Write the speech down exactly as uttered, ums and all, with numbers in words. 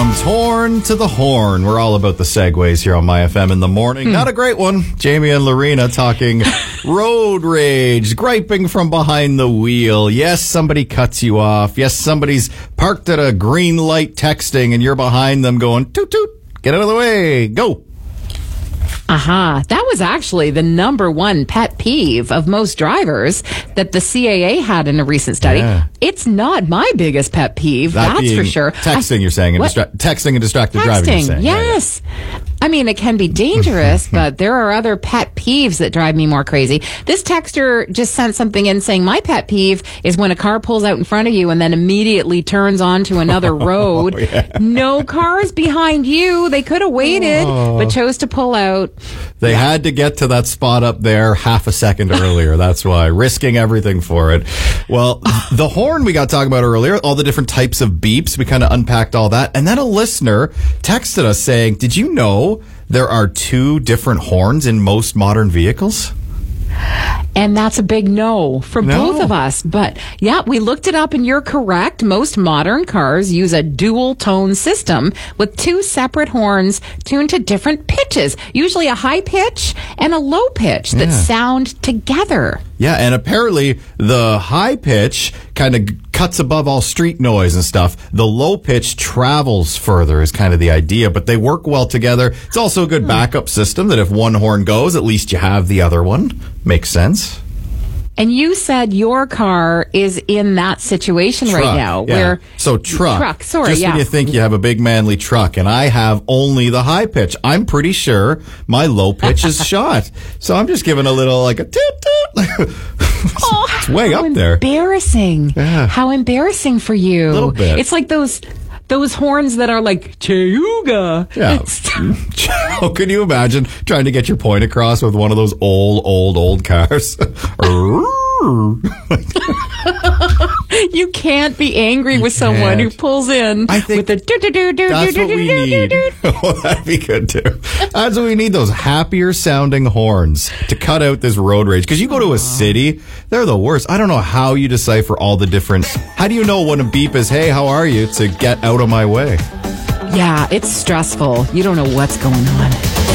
Tom's Horn to the Horn. We're all about the segues here on My F M in the morning. Hmm. Not a great one. Jamie and Lorena talking road rage, griping from behind the wheel. Yes, somebody cuts you off. Yes, somebody's parked at a green light texting and you're behind them going, toot toot, get out of the way, go. Aha. Uh-huh. That was actually the number one pet peeve of most drivers that the C A A had in a recent study. Yeah. It's not my biggest pet peeve, that that's for sure. Texting, I, you're saying, and distra- texting and distracted texting, driving, you're saying. Yes. Yeah, yeah. I mean, it can be dangerous, but there are other pet peeves that drive me more crazy. This texter just sent something in saying, my pet peeve is when a car pulls out in front of you and then immediately turns onto another road. Oh, yeah. No cars behind you. They could have waited, oh. but chose to pull out. They yeah. had to get to that spot up there half a second earlier. That's why. Risking everything for it. Well, the horn we got talking about earlier, all the different types of beeps, we kind of unpacked all that. And then a listener texted us saying, did you know there are two different horns in most modern vehicles? And that's a big no for no. both of us. But yeah, we looked it up and you're correct. Most modern cars use a dual tone system with two separate horns tuned to different pitches, usually a high pitch and a low pitch that yeah. sound together. Yeah, and apparently the high pitch kind of cuts above all street noise and stuff. The low pitch travels further is kind of the idea, but they work well together. It's also a good backup system that if one horn goes, at least you have the other one. Makes sense. And you said your car is in that situation truck, right now. Yeah. Where so truck. Truck, sorry, Just yeah. when you think you have a big manly truck, and I have only the high pitch. I'm pretty sure my low pitch is shot. So I'm just giving a little, like a toot toot. Oh, it's way how up there. Embarrassing. Yeah. How embarrassing for you. A little bit. It's like those... Those horns that are like, Chayuga. Yeah. Oh, can you imagine trying to get your point across with one of those old, old, old cars? You can't be angry you with can't. someone who pulls in I think with the do do do do that's do what do we do need. do do. Oh, that'd be good too. That's what we need, those happier sounding horns to cut out this road rage. Because you go to a city, they're the worst. I don't know how you decipher all the different... How do you know when a beep is, hey, how are you, to get out of my way? Yeah, it's stressful. You don't know what's going on.